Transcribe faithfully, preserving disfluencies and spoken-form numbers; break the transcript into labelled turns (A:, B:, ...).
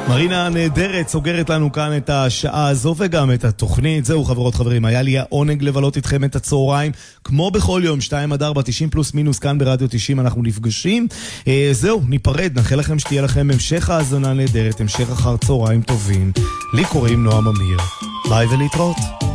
A: מרינה הנהדרת סוגרת לנו כאן את השעה הזו וגם את התוכנית. זהו חברות חברים, היה לי העונג לבלות איתכם את הצהריים כמו בכל יום, שתיים עד ארבע, תשעים פלוס מינוס, כאן ברדיו תשעים אנחנו נפגשים. אה, זהו, ניפרד, נאחל לכם שתהיה לכם המשך האזנה נהדרת, המשך אחר צהריים טובים. לי קוראים נועם אמיר, ביי ולהתראות.